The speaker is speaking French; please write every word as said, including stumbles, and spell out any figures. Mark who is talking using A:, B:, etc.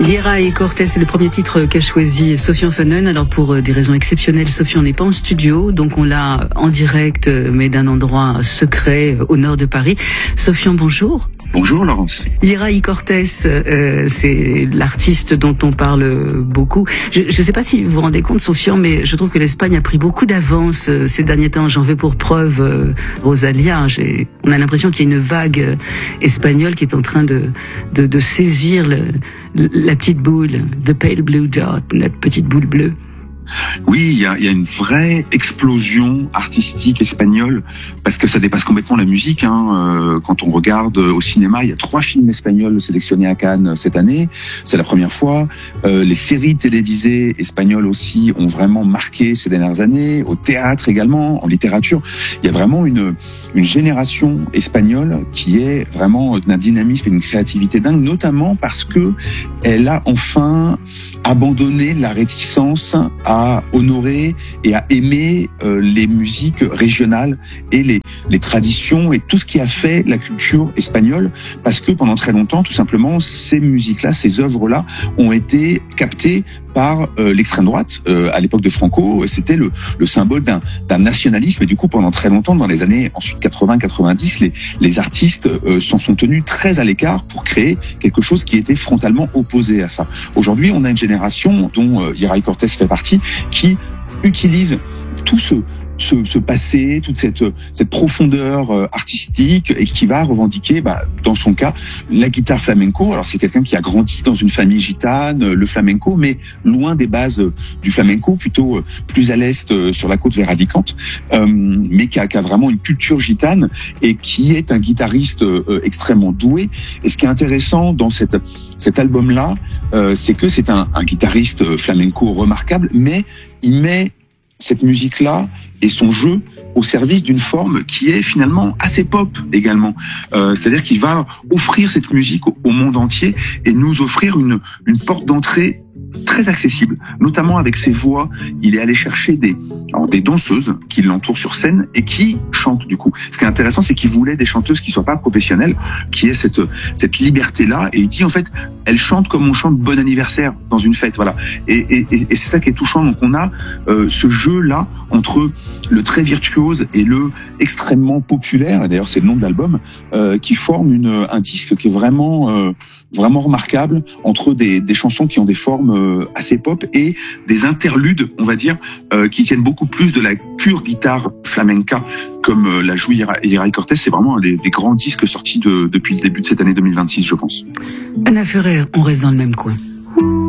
A: Lira et Cortés, c'est le premier titre qu'a choisi Sofian Funen. Alors pour des raisons exceptionnelles, Sofian n'est pas en studio, donc on l'a en direct, mais d'un endroit secret au nord de Paris. Sofian, bonjour.
B: Bonjour Laurence.
A: Lira y Cortés, euh, c'est l'artiste dont on parle beaucoup. Je ne sais pas si vous vous rendez compte, Sofian, mais je trouve que l'Espagne a pris beaucoup d'avance euh, ces derniers temps. J'en veux pour preuve euh, Rosalia. J'ai, on a l'impression qu'il y a une vague euh, espagnole qui est en train de, de, de saisir le, la petite boule, the pale blue dot, notre petite boule bleue.
B: Oui, il y a, y a une vraie explosion artistique espagnole parce que ça dépasse complètement la musique. Hein. Euh, quand on regarde au cinéma, il y a trois films espagnols sélectionnés à Cannes cette année. C'est la première fois. Euh, les séries télévisées espagnoles aussi ont vraiment marqué ces dernières années. Au théâtre également, en littérature, il y a vraiment une une génération espagnole qui est vraiment d'un dynamisme et d'une créativité dingue, notamment parce que elle a enfin abandonné la réticence à à honorer et à aimer euh, les musiques régionales et les, les traditions et tout ce qui a fait la culture espagnole, parce que pendant très longtemps, tout simplement, ces musiques-là, ces œuvres-là ont été captées par euh, l'extrême droite euh, à l'époque de Franco. C'était le, le symbole d'un, d'un nationalisme, et du coup, pendant très longtemps, dans les années ensuite quatre-vingts quatre-vingt-dix, les, les artistes euh, s'en sont tenus très à l'écart pour créer quelque chose qui était frontalement opposé à ça. Aujourd'hui, on a une génération dont euh, Lira y Cortés fait partie, qui utilise tout ce, ce, ce passé, toute cette, cette profondeur euh, artistique, et qui va revendiquer, bah, dans son cas, la guitare flamenco. Alors c'est quelqu'un qui a grandi dans une famille gitane, euh, le flamenco, mais loin des bases euh, du flamenco, plutôt euh, plus à l'est, euh, sur la côte vers Alicante, euh, mais qui a, qui a vraiment une culture gitane et qui est un guitariste euh, extrêmement doué. Et ce qui est intéressant dans cette, cet album-là, euh, c'est que c'est un, un guitariste flamenco remarquable, mais il met cette musique-là et son jeu au service d'une forme qui est finalement assez pop également. Euh, c'est-à-dire qu'il va offrir cette musique au, au monde entier et nous offrir une, une porte d'entrée très accessible, notamment avec ses voix. Il est allé chercher des, alors des danseuses qui l'entourent sur scène et qui chantent du coup. Ce qui est intéressant, c'est qu'il voulait des chanteuses qui soient pas professionnelles, qui aient cette, cette liberté-là, et il dit en fait, elles chantent comme on chante Bon anniversaire dans une fête, voilà. Et, et, et c'est ça qui est touchant. Donc on a euh, ce jeu-là entre le très virtuose et le extrêmement populaire, et d'ailleurs c'est le nom de l'album, euh, qui forme une, un disque qui est vraiment, euh, vraiment remarquable, entre des, des chansons qui ont des formes euh, assez pop et des interludes, on va dire, euh, qui tiennent beaucoup plus de la pure guitare flamenca, comme euh, l'a joué Lira y Cortés. C'est vraiment un des, des grands disques sortis de, depuis le début de cette année deux mille vingt-six, je pense.
A: Anna Ferrer, on reste dans le même coin.